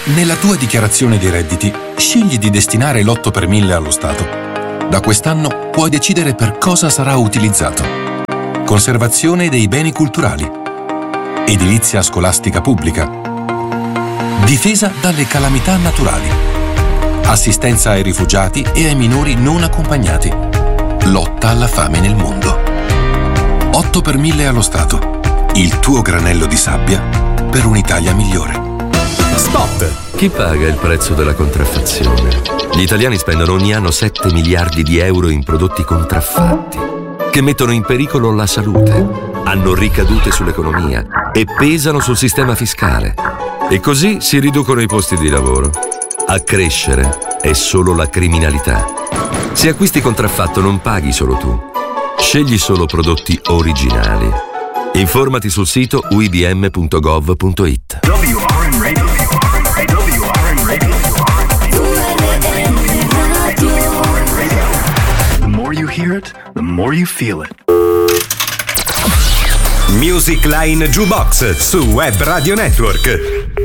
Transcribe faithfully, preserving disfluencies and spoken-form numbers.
Nella tua dichiarazione dei redditi, scegli di destinare l'otto per mille allo Stato. Da quest'anno puoi decidere per cosa sarà utilizzato. Conservazione dei beni culturali, edilizia scolastica pubblica, difesa dalle calamità naturali, assistenza ai rifugiati e ai minori non accompagnati, lotta alla fame nel mondo. otto per mille allo Stato, il tuo granello di sabbia per un'Italia migliore. Spot! Chi paga il prezzo della contraffazione? Gli italiani spendono ogni anno sette miliardi di euro in prodotti contraffatti, che mettono in pericolo la salute, hanno ricadute sull'economia e pesano sul sistema fiscale. E così si riducono i posti di lavoro. A crescere è solo la criminalità. Se acquisti contraffatto non paghi solo tu. Scegli solo prodotti originali. Informati sul sito u i b m punto gov punto i t. W R N Radio. W R N Radio. The more you hear it, the more you feel it. Music Line Jukebox su Web Radio Network.